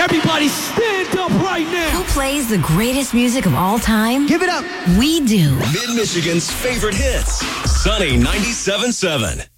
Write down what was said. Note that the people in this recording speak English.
Everybody stand up right now. Who plays the greatest music of all time? Give it up. We do. Mid-Michigan's favorite hits. Sunny 97.7.